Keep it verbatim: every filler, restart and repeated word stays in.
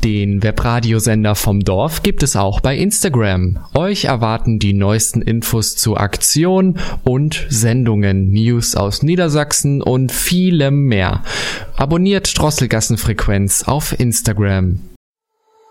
Den Webradiosender vom Dorf gibt es auch bei Instagram. Euch erwarten die neuesten Infos zu Aktionen und Sendungen, News aus Niedersachsen und vielem mehr. Abonniert Drosselgassenfrequenz auf Instagram.